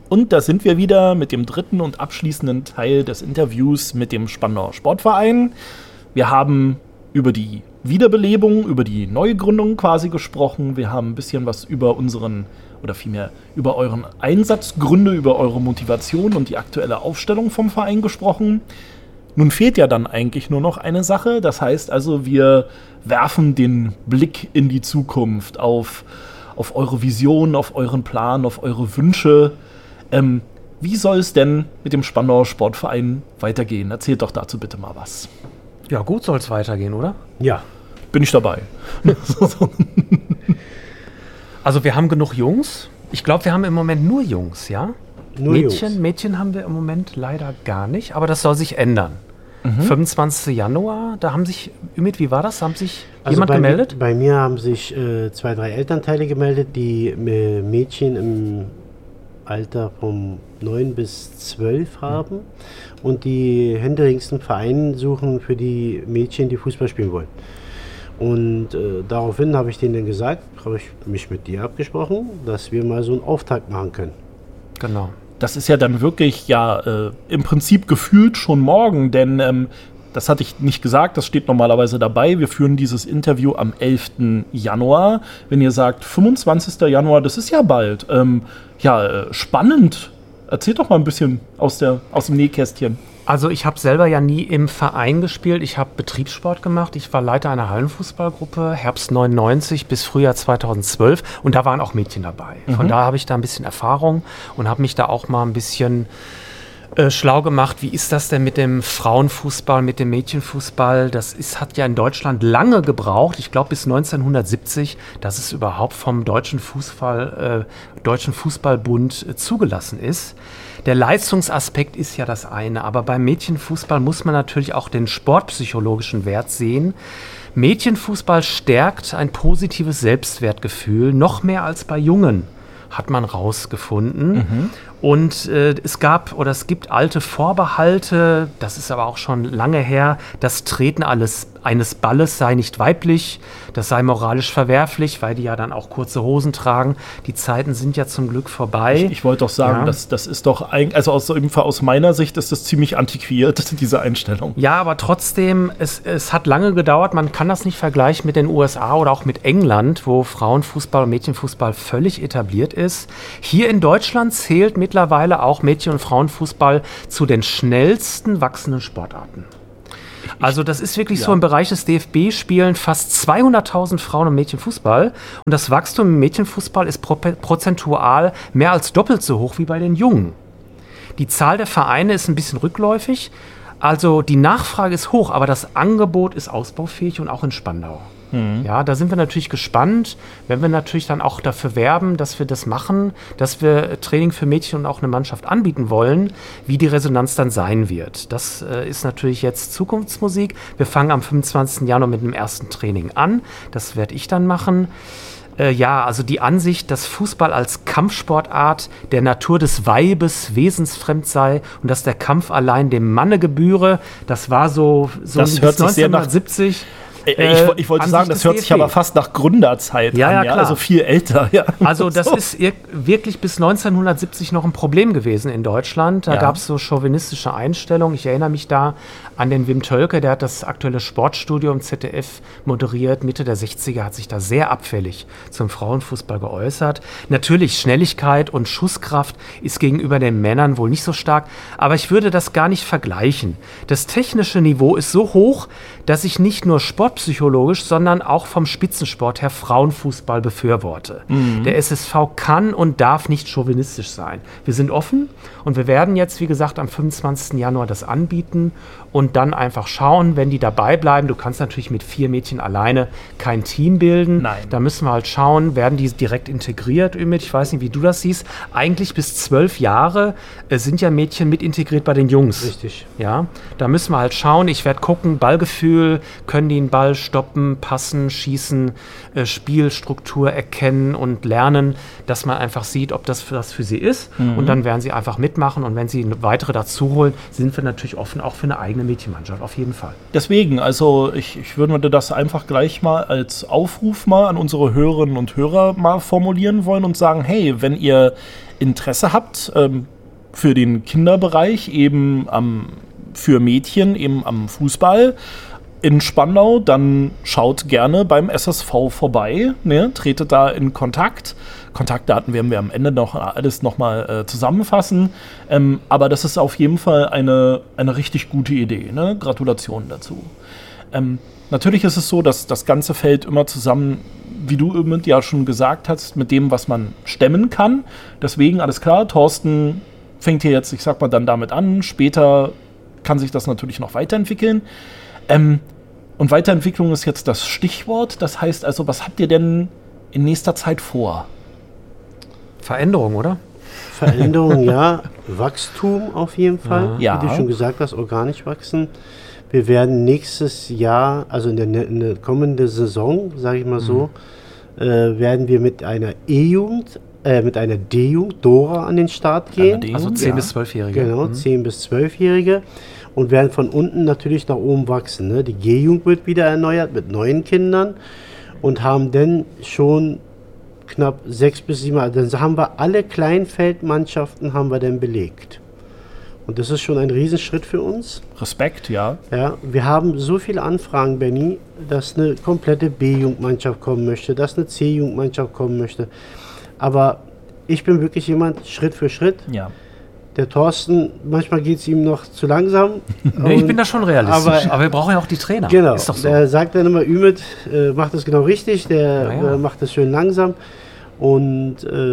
Und da sind wir wieder mit dem dritten und abschließenden Teil des Interviews mit dem Spandauer Sportverein. Wir haben über die Wiederbelebung, über die Neugründung quasi gesprochen. Wir haben ein bisschen was über über euren Einsatzgründe, über eure Motivation und die aktuelle Aufstellung vom Verein gesprochen. Nun fehlt ja dann eigentlich nur noch eine Sache. Das heißt also, wir werfen den Blick in die Zukunft auf eure Vision, auf euren Plan, auf eure Wünsche. Wie soll es denn mit dem Spandauer Sportverein weitergehen? Erzählt doch dazu bitte mal was. Ja, gut soll es weitergehen, oder? Ja. Bin ich dabei. Also wir haben genug Jungs. Ich glaube, wir haben im Moment nur Jungs, ja? Nur Jungs. Mädchen haben wir im Moment leider gar nicht, aber das soll sich ändern. 25. Januar, da haben sich, Ümit, wie war das? Haben sich jemand gemeldet? Bei mir haben sich 2, 3 Elternteile gemeldet, die Mädchen im Alter von 9 bis 12 haben und die händeringsten Vereine suchen für die Mädchen, die Fußball spielen wollen. Und daraufhin habe ich denen gesagt, habe ich mich mit dir abgesprochen, dass wir mal so einen Auftakt machen können. Genau. Das ist ja dann wirklich im Prinzip gefühlt schon morgen, denn das hatte ich nicht gesagt, das steht normalerweise dabei. Wir führen dieses Interview am 11. Januar. Wenn ihr sagt 25. Januar, das ist ja bald. Spannend. Erzählt doch mal ein bisschen aus dem Nähkästchen. Also ich habe selber ja nie im Verein gespielt. Ich habe Betriebssport gemacht. Ich war Leiter einer Hallenfußballgruppe, Herbst 99 bis Frühjahr 2012. Und da waren auch Mädchen dabei. Von da habe ich da ein bisschen Erfahrung und habe mich da auch mal ein bisschen schlau gemacht. Wie ist das denn mit dem Frauenfußball, mit dem Mädchenfußball? Hat ja in Deutschland lange gebraucht. Ich glaube bis 1970, dass es überhaupt vom Deutschen Fußballbund zugelassen ist. Der Leistungsaspekt ist ja das eine, aber beim Mädchenfußball muss man natürlich auch den sportpsychologischen Wert sehen. Mädchenfußball stärkt ein positives Selbstwertgefühl, noch mehr als bei Jungen, hat man rausgefunden. Und es gibt alte Vorbehalte, das ist aber auch schon lange her, das Treten eines Balles sei nicht weiblich, das sei moralisch verwerflich, weil die ja dann auch kurze Hosen tragen. Die Zeiten sind ja zum Glück vorbei. Ich wollte doch sagen, das ist doch eigentlich, also aus meiner Sicht ist das ziemlich antiquiert, diese Einstellung. Ja, aber trotzdem, es hat lange gedauert, man kann das nicht vergleichen mit den USA oder auch mit England, wo Frauenfußball und Mädchenfußball völlig etabliert ist. Hier in Deutschland zählt mittlerweile auch Mädchen- und Frauenfußball zu den schnellsten wachsenden Sportarten. Also das ist wirklich so im Bereich des DFB spielen fast 200.000 Frauen und Mädchen Fußball und das Wachstum im Mädchenfußball ist prozentual mehr als doppelt so hoch wie bei den Jungen. Die Zahl der Vereine ist ein bisschen rückläufig, also die Nachfrage ist hoch, aber das Angebot ist ausbaufähig und auch in Spandau. Ja, da sind wir natürlich gespannt, wenn wir natürlich dann auch dafür werben, dass wir das machen, dass wir Training für Mädchen und auch eine Mannschaft anbieten wollen, wie die Resonanz dann sein wird. Das ist natürlich jetzt Zukunftsmusik. Wir fangen am 25. Januar mit dem ersten Training an. Das werde ich dann machen. Also die Ansicht, dass Fußball als Kampfsportart der Natur des Weibes wesensfremd sei und dass der Kampf allein dem Manne gebühre, das war so das hört sich 1970. Ich wollte sagen, das hört sich aber fast nach Gründerzeit an, klar. Also viel älter. Ja. Also das ist wirklich bis 1970 noch ein Problem gewesen in Deutschland. Da gab es so chauvinistische Einstellungen. Ich erinnere mich da an den Wim Tölke, der hat das aktuelle Sportstudio im ZDF moderiert. Mitte der 60er hat sich da sehr abfällig zum Frauenfußball geäußert. Natürlich, Schnelligkeit und Schusskraft ist gegenüber den Männern wohl nicht so stark, aber ich würde das gar nicht vergleichen. Das technische Niveau ist so hoch, dass ich nicht nur sportpsychologisch, sondern auch vom Spitzensport her Frauenfußball befürworte. Der SSV kann und darf nicht chauvinistisch sein. Wir sind offen und wir werden jetzt, wie gesagt, am 25. Januar das anbieten und dann einfach schauen, wenn die dabei bleiben. Du kannst natürlich mit 4 Mädchen alleine kein Team bilden. Nein. Da müssen wir halt schauen, werden die direkt integriert, Ümit? Ich weiß nicht, wie du das siehst. Eigentlich bis 12 Jahre sind ja Mädchen mit integriert bei den Jungs. Richtig. Ja, da müssen wir halt schauen. Ich werde gucken, Ballgefühl, können die einen Ball Ball stoppen, passen, schießen, Spielstruktur erkennen und lernen, dass man einfach sieht, ob das für sie ist. Und dann werden sie einfach mitmachen. Und wenn sie weitere dazu holen, sind wir natürlich offen, auch für eine eigene Mädchenmannschaft, auf jeden Fall. Deswegen, also ich würde das einfach gleich mal als Aufruf mal an unsere Hörerinnen und Hörer mal formulieren wollen und sagen, hey, wenn ihr Interesse habt für den Kinderbereich, eben für Mädchen, eben am Fußball in Spandau, dann schaut gerne beim SSV vorbei, ne? Tretet da in Kontakt. Kontaktdaten werden wir am Ende noch alles nochmal zusammenfassen. Aber das ist auf jeden Fall eine richtig gute Idee. Ne? Gratulation dazu. Natürlich ist es so, dass das Ganze fällt immer zusammen, wie du ja schon gesagt hast, mit dem, was man stemmen kann. Deswegen, alles klar, Thorsten fängt hier jetzt, ich sag mal, dann damit an. Später kann sich das natürlich noch weiterentwickeln. Und Weiterentwicklung ist jetzt das Stichwort. Das heißt also, was habt ihr denn in nächster Zeit vor? Veränderung, oder? Veränderung, ja. Wachstum auf jeden Fall. Ja. Wie du schon gesagt hast, organisch wachsen. Wir werden nächstes Jahr, also in der kommenden Saison, sage ich mal so, werden wir mit einer E-Jugend, mit einer D-Jugend, Dora, an den Start gehen. Also 10- bis 12-Jährige. Genau, 10- bis 12-Jährige. Und werden von unten natürlich nach oben wachsen. Ne? Die G-Jugend wird wieder erneuert mit neuen Kindern und haben dann schon knapp 6 bis 7, dann haben wir alle Kleinfeldmannschaften haben wir dann belegt. Und das ist schon ein Riesenschritt für uns. Respekt, ja. Ja, wir haben so viele Anfragen, Benny, dass eine komplette B-Jugendmannschaft kommen möchte, dass eine C-Jugendmannschaft kommen möchte. Aber ich bin wirklich jemand, Schritt für Schritt. Ja. Der Thorsten, manchmal geht es ihm noch zu langsam. Nee, ich bin da schon realistisch. Aber wir brauchen ja auch die Trainer. Genau. Ist doch so. Der sagt dann immer, Ümit macht das genau richtig, der macht das schön langsam. Und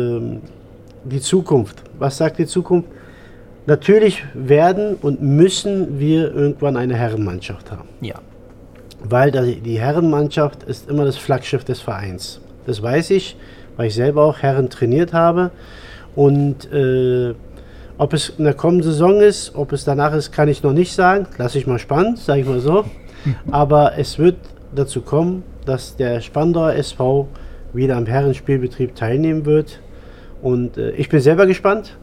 die Zukunft, was sagt die Zukunft? Natürlich werden und müssen wir irgendwann eine Herrenmannschaft haben. Ja. Weil die Herrenmannschaft ist immer das Flaggschiff des Vereins. Das weiß ich, weil ich selber auch Herren trainiert habe. Und ob es in der kommenden Saison ist, ob es danach ist, kann ich noch nicht sagen. Lasse ich mal spannend, sage ich mal so. Aber es wird dazu kommen, dass der Spandauer SV wieder am Herrenspielbetrieb teilnehmen wird. Und ich bin selber gespannt.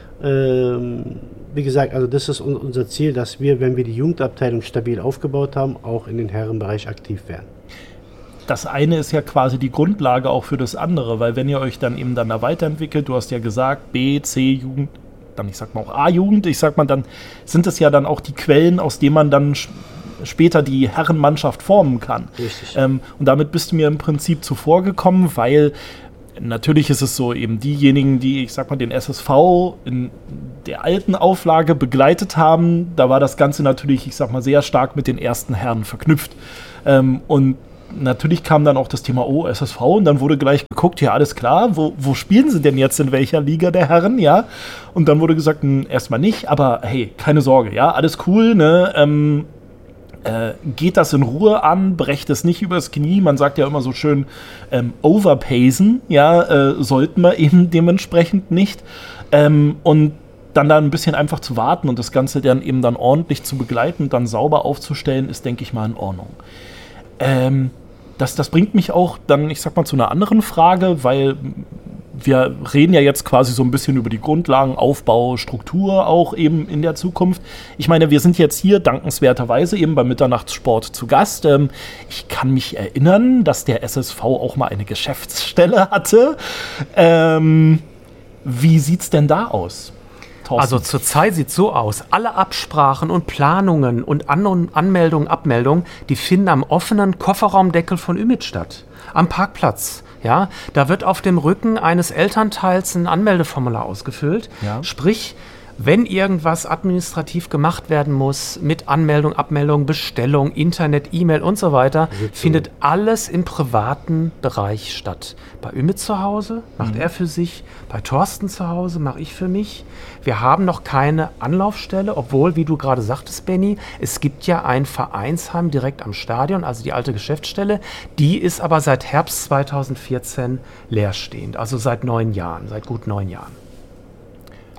Wie gesagt, also das ist unser Ziel, dass wir, wenn wir die Jugendabteilung stabil aufgebaut haben, auch in den Herrenbereich aktiv werden. Das eine ist ja quasi die Grundlage auch für das andere, weil wenn ihr euch dann eben da weiterentwickelt, du hast ja gesagt, B, C-Jugend, dann ich sag mal auch A-Jugend, ich sag mal, dann sind es ja dann auch die Quellen, aus denen man dann später die Herrenmannschaft formen kann. Richtig. Und damit bist du mir im Prinzip zuvorgekommen, weil natürlich ist es so, eben diejenigen, die, ich sag mal, den SSV in der alten Auflage begleitet haben, da war das Ganze natürlich, ich sag mal, sehr stark mit den ersten Herren verknüpft. Und natürlich kam dann auch das Thema SSV und dann wurde gleich geguckt, ja, alles klar, wo spielen sie denn jetzt, in welcher Liga der Herren, ja? Und dann wurde gesagt, erstmal nicht, aber hey, keine Sorge, ja, alles cool, ne? Geht das in Ruhe an, brecht es nicht übers Knie. Man sagt ja immer so schön, overpacen, ja, sollten wir eben dementsprechend nicht. Und dann da ein bisschen einfach zu warten und das Ganze dann eben dann ordentlich zu begleiten und dann sauber aufzustellen, ist, denke ich mal, in Ordnung. Das bringt mich auch dann, ich sag mal, zu einer anderen Frage, weil wir reden ja jetzt quasi so ein bisschen über die Grundlagen, Aufbau, Struktur auch eben in der Zukunft. Ich meine, wir sind jetzt hier dankenswerterweise eben beim Mitternachtssport zu Gast. Ich kann mich erinnern, dass der SSV auch mal eine Geschäftsstelle hatte. Wie sieht's denn da aus? Thorsten? Also zurzeit sieht es so aus, alle Absprachen und Planungen und Anmeldungen, Abmeldungen, die finden am offenen Kofferraumdeckel von Ümit statt, am Parkplatz. Ja, da wird auf dem Rücken eines Elternteils ein Anmeldeformular ausgefüllt. Ja. Sprich, wenn irgendwas administrativ gemacht werden muss, mit Anmeldung, Abmeldung, Bestellung, Internet, E-Mail und so weiter, findet alles im privaten Bereich statt. Bei Ümit zu Hause macht er für sich, bei Thorsten zu Hause mache ich für mich. Wir haben noch keine Anlaufstelle, obwohl, wie du gerade sagtest, Benny, es gibt ja ein Vereinsheim direkt am Stadion, also die alte Geschäftsstelle. Die ist aber seit Herbst 2014 leerstehend, also seit 9 Jahren, seit gut 9 Jahren.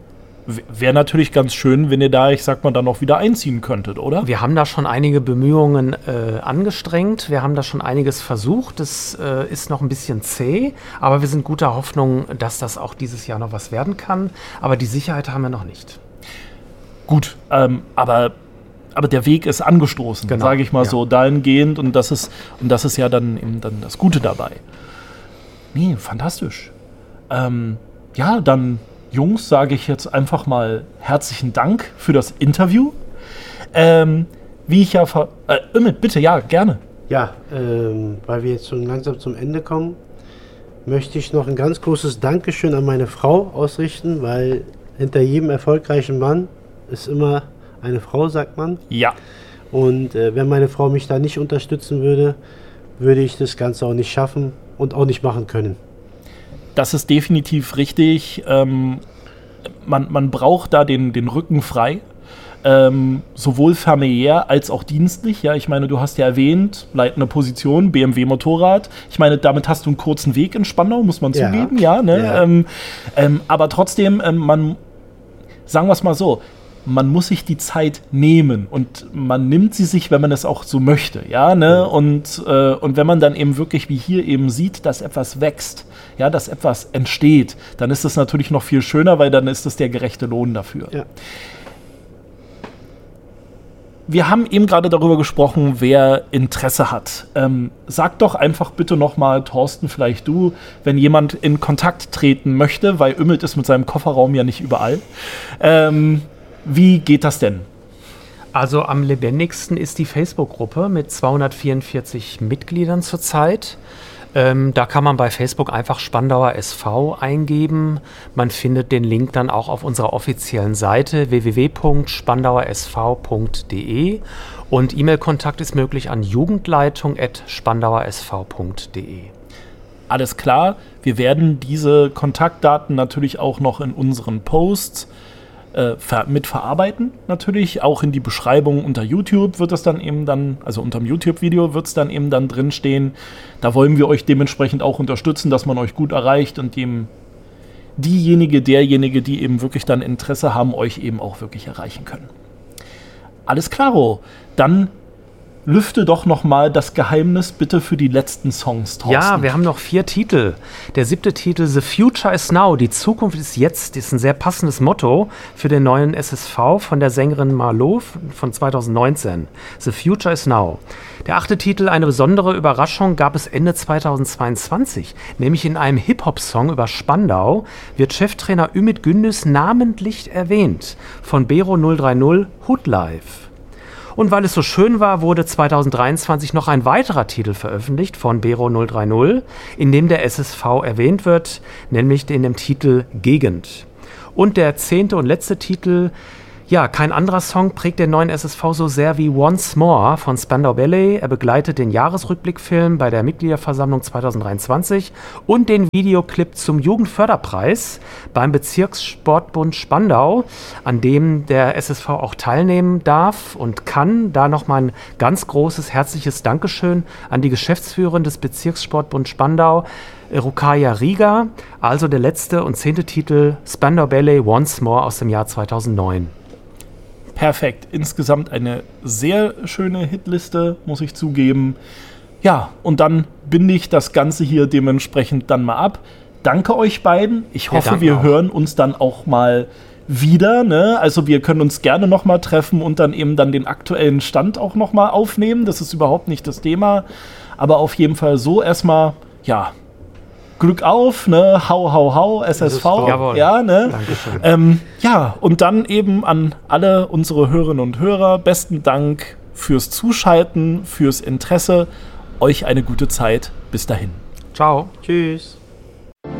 wäre natürlich ganz schön, wenn ihr da, ich sag mal, dann auch wieder einziehen könntet, oder? Wir haben da schon einige Bemühungen angestrengt. Wir haben da schon einiges versucht. Das ist noch ein bisschen zäh, aber wir sind guter Hoffnung, dass das auch dieses Jahr noch was werden kann. Aber die Sicherheit haben wir noch nicht. Gut, aber der Weg ist angestoßen, Genau, sage ich mal ja. so, dahingehend. Und das ist ja dann eben dann das Gute dabei. Nee, fantastisch. Ja, dann, Jungs, sage ich jetzt einfach mal herzlichen Dank für das Interview. Wie ich ja Ümit, bitte, ja, gerne. Ja, weil wir jetzt schon langsam zum Ende kommen, möchte ich noch ein ganz großes Dankeschön an meine Frau ausrichten, weil hinter jedem erfolgreichen Mann ist immer eine Frau, sagt man. Ja. Und wenn meine Frau mich da nicht unterstützen würde, würde ich das Ganze auch nicht schaffen und auch nicht machen können. Das ist definitiv richtig. Man braucht da den Rücken frei. Sowohl familiär als auch dienstlich. Ja, ich meine, du hast ja erwähnt, leitende Position, BMW Motorrad. Ich meine, damit hast du einen kurzen Weg in Spandau, muss man zugeben. Ja, ne? Ja. Aber trotzdem, sagen wir es mal so, man muss sich die Zeit nehmen und man nimmt sie sich, wenn man es auch so möchte, ja, ne? Und wenn man dann eben wirklich wie hier eben sieht, dass etwas wächst, ja, dass etwas entsteht, dann ist das natürlich noch viel schöner, weil dann ist es der gerechte Lohn dafür. Ja. Wir haben eben gerade darüber gesprochen, wer Interesse hat. Sag doch einfach bitte nochmal, Thorsten, vielleicht du, wenn jemand in Kontakt treten möchte, weil Ümmelt ist mit seinem Kofferraum ja nicht überall. Wie geht das denn? Also am lebendigsten ist die Facebook-Gruppe mit 244 Mitgliedern zurzeit. Da kann man bei Facebook einfach Spandauer SV eingeben. Man findet den Link dann auch auf unserer offiziellen Seite www.spandauersv.de und E-Mail-Kontakt ist möglich an jugendleitung@spandauersv.de. Alles klar, wir werden diese Kontaktdaten natürlich auch noch in unseren Posts mit verarbeiten, natürlich. Auch in die Beschreibung unter YouTube wird es dann eben dann, also unter dem YouTube-Video wird es dann eben dann drinstehen. Da wollen wir euch dementsprechend auch unterstützen, dass man euch gut erreicht und derjenige, die eben wirklich dann Interesse haben, euch eben auch wirklich erreichen können. Alles klaro. Dann lüfte doch noch mal das Geheimnis bitte für die letzten Songs, Thorsten. Ja, wir haben noch 4 Titel. Der 7. Titel, The Future is Now, die Zukunft ist jetzt, ist ein sehr passendes Motto für den neuen SSV von der Sängerin Marlo von 2019. The Future is Now. Der 8. Titel, eine besondere Überraschung, gab es Ende 2022. Nämlich in einem Hip-Hop-Song über Spandau wird Cheftrainer Ümit Gündüz namentlich erwähnt von Bero 030 Hood Life. Und weil es so schön war, wurde 2023 noch ein weiterer Titel veröffentlicht von Bero 030, in dem der SSV erwähnt wird, nämlich in dem Titel Gegend. Und der 10. und letzte Titel, ja, kein anderer Song prägt den neuen SSV so sehr wie Once More von Spandau Ballet. Er begleitet den Jahresrückblickfilm bei der Mitgliederversammlung 2023 und den Videoclip zum Jugendförderpreis beim Bezirkssportbund Spandau, an dem der SSV auch teilnehmen darf und kann. Da nochmal ein ganz großes, herzliches Dankeschön an die Geschäftsführerin des Bezirkssportbund Spandau, Rukaya Rieger, also der letzte und 10. Titel Spandau Ballet Once More aus dem Jahr 2009. Perfekt. Insgesamt eine sehr schöne Hitliste, muss ich zugeben. Ja, und dann binde ich das Ganze hier dementsprechend dann mal ab. Danke euch beiden. Ich hoffe, wir hören uns dann auch mal wieder. Ne? Also wir können uns gerne noch mal treffen und dann eben dann den aktuellen Stand auch noch mal aufnehmen. Das ist überhaupt nicht das Thema. Aber auf jeden Fall so erstmal, ja, Glück auf, ne? Hau, hau, hau, SSV. Jawohl. Ja, ne? Dankeschön. Ja, und dann eben an alle unsere Hörerinnen und Hörer, besten Dank fürs Zuschalten, fürs Interesse. Euch eine gute Zeit. Bis dahin. Ciao. Tschüss.